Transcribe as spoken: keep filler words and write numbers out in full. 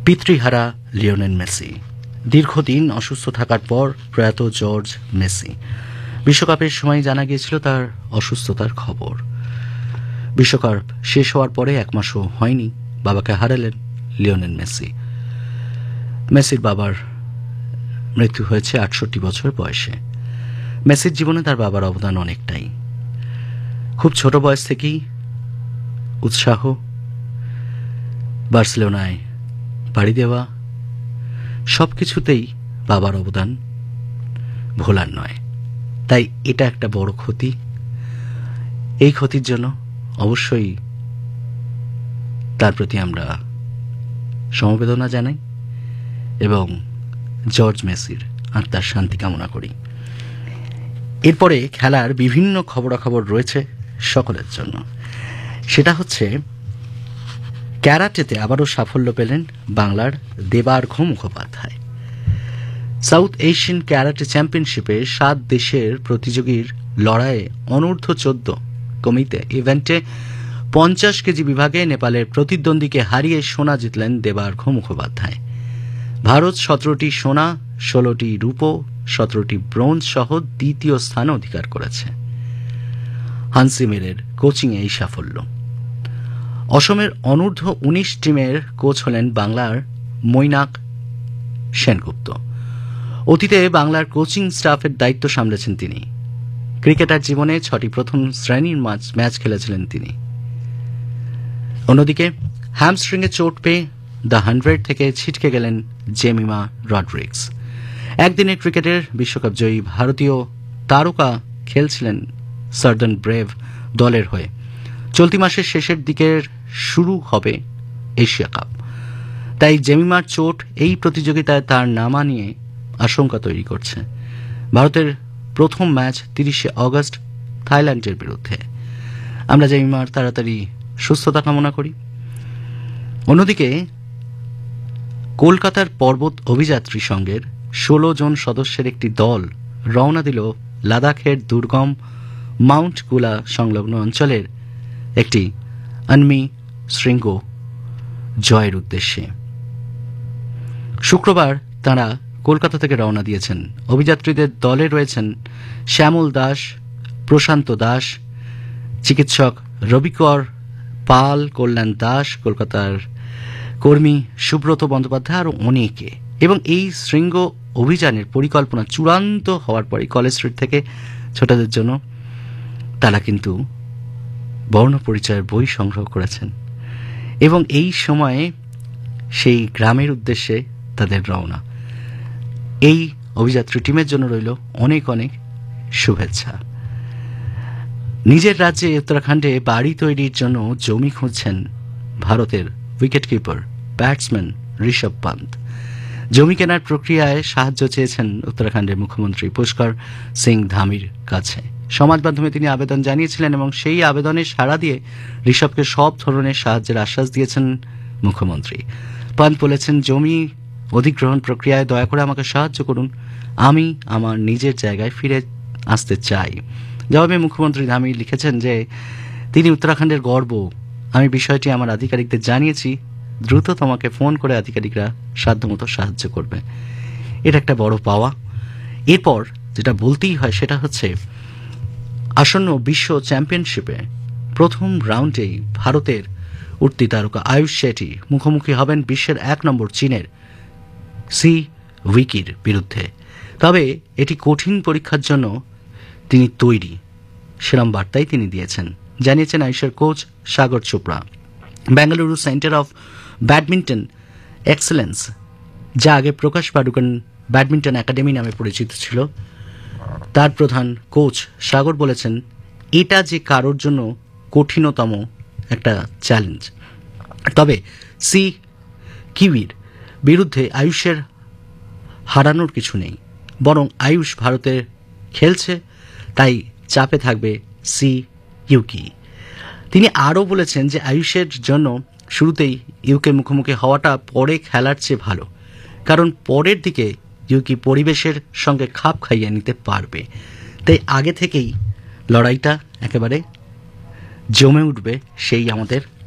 পিতৃহারা Lionel Messi. দীর্ঘদিন অসুস্থ থাকার পর প্রয়াত জর্জ মেসি। বিশ্বকাপের সময় জানা গিয়েছিল তার অসুস্থতার খবর। বিশ্বকাপ শেষ হওয়ার পরে এক মাসও হয়নি বাবাকে হারালেন লিওনেল মেসি। মেসির বাবার মৃত্যু হয়েছে আটষট্টি বছর বয়সে। মেসির জীবনে তার বাবার অবদান অনেকটাই। খুব ছোট বয়স থেকেই উৎসাহ, বার্সেলোনায় পাড়ি দেওয়া, সব কিছুতেই বাবার অবদান ভোলার নয়। তাই এটা একটা বড় ক্ষতি। এই ক্ষতির জন্য অবশ্যই তার প্রতি আমরা সমবেদনা জানাই এবং জর্জ মেসির আত্মার শান্তি কামনা করি। এরপরে খেলার বিভিন্ন খবরাখবর রয়েছে সকলের জন্য। সেটা হচ্ছে ক্যারাটেতে আবারও সাফল্য পেলেন বাংলার Debargha Mukhopadhyay. South Asian karate চ্যাম্পিয়নশিপে সাত দেশের প্রতিযোগীর লড়াইয়ে অনূর্ধ্ব চোদ্দ কমিতে ইভেন্টে পঞ্চাশ কেজি বিভাগে নেপালের প্রতিদ্বন্দ্বীকে হারিয়ে সোনা জিতলেন দেবার্ঘ মুখোপাধ্যায়। ভারত সতেরোটি সোনা, ষোলোটি রূপো, সতেরোটি ব্রোঞ্জ সহ দ্বিতীয় স্থান অধিকার করেছে। হানসিমেরের কোচিংয়ে এই সাফল্য। অসমের অনূর্ধ্ব উনিশ টিমের কোচ হলেন বাংলার মৈনাক সেনগুপ্ত। অতীতে বাংলার কোচিং স্টাফের দায়িত্ব সামলেছেন তিনি। ক্রিকেটার জীবনে ছটি প্রথম শ্রেণীর ম্যাচ খেলেছিলেন তিনি। অন্যদিকে হ্যামস্ট্রিংয়ে চোট পেয়ে দ্য হান্ড্রেড থেকে ছিটকে গেলেন জেমিমা রড্রিগস। একদিনের ক্রিকেটের বিশ্বকাপ জয়ী ভারতীয় তারকা খেলছিলেন সার্দার্ন ব্রেভ দলের হয়ে। চলতি মাসের শেষের দিকের শুরু হবে এশিয়া কাপ। তাই জেমিমার চোট এই প্রতিযোগিতায় তার নামা নিয়ে আশঙ্কা তৈরি করছে। ভারতের প্রথম ম্যাচ তিরিশে অগস্ট থাইল্যান্ডের বিরুদ্ধে। আমরা জেমিমার তাড়াতাড়ি সুস্থতা কামনা করি। অন্যদিকে কলকাতার পর্বত অভিযাত্রী সংঘের ষোলো জন সদস্যের একটি দল রওনা দিল লাদাখের দুর্গম মাউন্ট কুলা সংলগ্ন অঞ্চলের একটি আনমি শৃঙ্গ জয়ের উদ্দেশ্যে। শুক্রবার তাঁরা কলকাতা থেকে রওনা দিয়েছেন। অভিযাত্রীদের দলে রয়েছেন শ্যামল দাস, প্রশান্ত দাস, চিকিৎসক রবিকর পাল, কল্যাণ দাস, কলকাতার কর্মী সুব্রত বন্দ্যোপাধ্যায় আরও অনেকে। এবং এই শৃঙ্গ অভিযানের পরিকল্পনা চূড়ান্ত হওয়ার পরে কলেজ স্ট্রিট থেকে ছোটদের জন্য তারা কিন্তু বর্ণ পরিচয়ের বই সংগ্রহ করেছেন এবং এই সময়ে সেই গ্রামের উদ্দেশ্যে তাদের রওনা। এই অভিযাত্রী টিমের জন্য রইল অনেক অনেক শুভেচ্ছা। নিজের রাজ্যে উত্তরাখণ্ডে বাড়ি তৈরির জন্য জমি খুঁজছেন ভারতের wicket keeper batsman Rishabh Pant. জমি কেনার প্রক্রিয়ায় সাহায্য চেয়েছেন উত্তরাখণ্ডের মুখ্যমন্ত্রী পুষ্কর সিং ধামির কাছে। সমাজ মাধ্যমে তিনি আবেদন জানিয়েছিলেন এবং সেই আবেদনে সাড়া দিয়ে ঋষভকে সব ধরনের সাহায্যের আশ্বাস দিয়েছেন মুখ্যমন্ত্রী। পান্ত বলেছেন, জমি অধিগ্রহণ প্রক্রিয়ায় দয়া করে আমাকে সাহায্য করুন, আমি আমার নিজের জায়গায় ফিরে আসতে চাই। জবাবে মুখ্যমন্ত্রী ধামি লিখেছেন যে তিনি উত্তরাখণ্ডের গর্ব। আমি বিষয়টি আমার আধিকারিকদের জানিয়েছি, দ্রুত তোমাকে ফোন করে আধিকারিকরা সাধ্যমতো সাহায্য করবে। এটা একটা বড় পাওয়া। এরপর যেটা বলতেই হয় সেটা হচ্ছে আসন্ন বিশ্ব চ্যাম্পিয়নশিপে প্রথম রাউন্ডেই ভারতের উঠতি তারকা আয়ুষ শেঠি মুখোমুখি হবেন বিশ্বের এক নম্বর চীনের সি উইকির বিরুদ্ধে। তবে এটি কঠিন পরীক্ষার জন্য তিনি তৈরি, সেরম বার্তাই তিনি দিয়েছেন, জানিয়েছেন আয়ুষের coach Sagar Chopra. Bengaluru centre of badminton excellence, যা আগে প্রকাশ পাডুকন ব্যাডমিন্টন একাডেমি নামে পরিচিত ছিল, তার প্রধান কোচ সাগর বলেছেন, এটা যে কারোর জন্য কঠিনতম একটা চ্যালেঞ্জ। তবে সি কিউইর বিরুদ্ধে আয়ুষের হারানোর কিছু নেই, বরং আয়ুষ ভারতে খেলছে, তাই চাপে থাকবে সি ইউকি। তিনি আরও বলেছেন যে আয়ুষের জন্য শুরুতেই ইউকে মুখোমুখি হওয়াটা পরে খেলার চেয়ে ভালো, কারণ পরের দিকে ইউকি পরিবেশের সঙ্গে খাপ খাইয়ে নিতে পারবে। তাই আগে থেকেই লড়াইটা একেবারে জমে উঠবে, সেই আমাদের